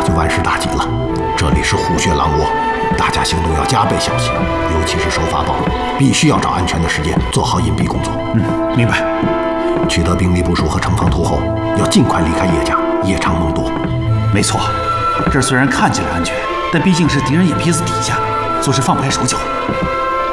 就万事大吉了。这里是虎穴狼窝，大家行动要加倍小心，尤其是收发报，必须要找安全的时间做好隐蔽工作。 明白。 取得兵力部署和城防图后，要尽快离开叶家，夜长梦多。 没错，这虽然看起来安全，但毕竟是敌人眼皮子底下，做事放不开手脚。